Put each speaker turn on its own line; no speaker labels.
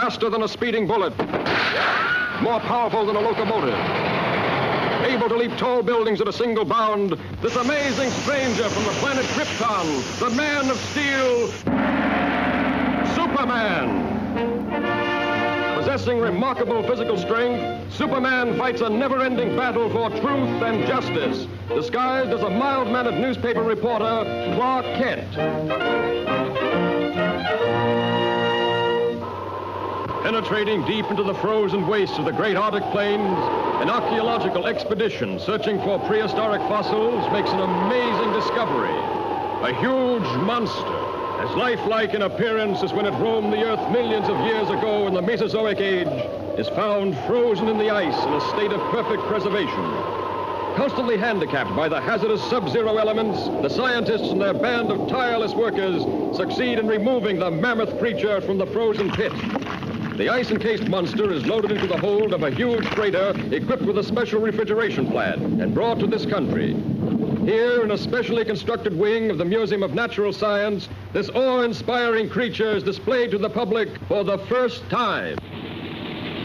faster than a speeding bullet, more powerful than a locomotive, able to leap tall buildings at a single bound, this amazing stranger from the planet Krypton, the Man of Steel, Superman. Possessing remarkable physical strength, Superman fights a never-ending battle for truth and justice, disguised as a mild-mannered newspaper reporter, Clark Kent. Penetrating deep into the frozen wastes of the great Arctic plains, an archaeological expedition searching for prehistoric fossils makes an amazing discovery. A huge monster, as lifelike in appearance as when it roamed the Earth millions of years ago in the Mesozoic Age, is found frozen in the ice in a state of perfect preservation. Constantly handicapped by the hazardous sub-zero elements, the scientists and their band of tireless workers succeed in removing the mammoth creature from the frozen pit. The ice-encased monster is loaded into the hold of a huge freighter equipped with a special refrigeration plant and brought to this country. Here, in a specially constructed wing of the Museum of Natural Science, this awe-inspiring creature is displayed to the public for the first time.